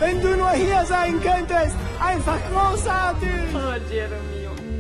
Wenn du nur hier sein könntest. Einfach großartig. Oh, Jeremy,